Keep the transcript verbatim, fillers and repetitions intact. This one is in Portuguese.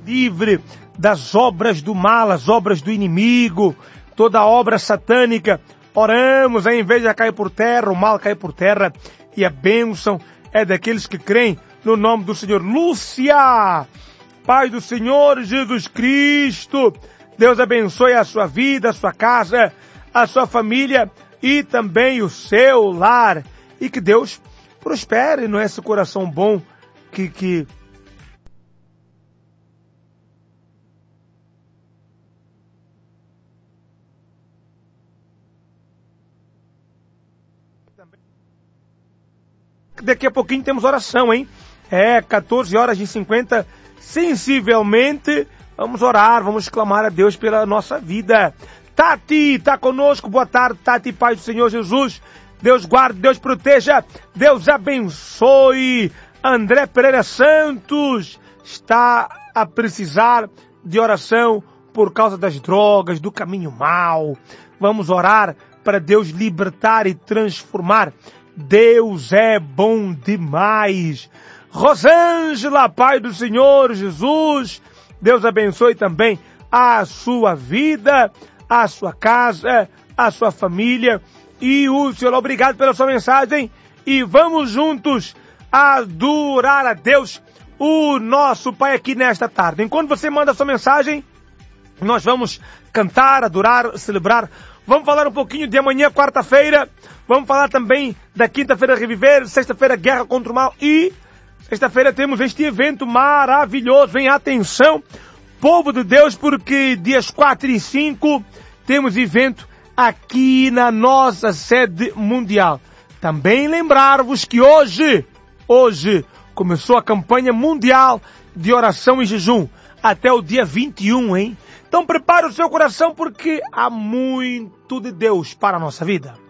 livre das obras do mal, as obras do inimigo, toda obra satânica. Oramos, ao invés de cair por terra, o mal cai por terra, e a bênção é daqueles que creem no nome do Senhor. Lúcia, Pai do Senhor Jesus Cristo, Deus abençoe a sua vida, a sua casa, a sua família e também o seu lar. E que Deus prospere no esse coração bom que... que Daqui a pouquinho temos oração, hein? É, quatorze horas e cinquenta, sensivelmente, vamos orar, vamos clamar a Deus pela nossa vida. Tati, tá conosco, boa tarde, Tati, Pai do Senhor Jesus. Deus guarde, Deus proteja, Deus abençoe. André Pereira Santos está a precisar de oração por causa das drogas, do caminho mau. Vamos orar para Deus libertar e transformar. Deus é bom demais. Rosângela, Pai do Senhor Jesus, Deus abençoe também a sua vida, a sua casa, a sua família. E o Senhor, obrigado pela sua mensagem. E vamos juntos adorar a Deus, o nosso Pai, aqui nesta tarde. Enquanto você manda a sua mensagem, nós vamos cantar, adorar, celebrar. Vamos falar um pouquinho de amanhã, quarta-feira. Vamos falar também da quinta-feira Reviver, sexta-feira Guerra contra o Mal. E sexta-feira temos este evento maravilhoso. Vem, atenção, povo de Deus, porque dias quatro e cinco temos evento aqui na nossa sede mundial. Também lembrar-vos que hoje, hoje começou a campanha mundial de oração e jejum. Até o dia vinte e um, hein? Então prepare o seu coração, porque há muito de Deus para a nossa vida.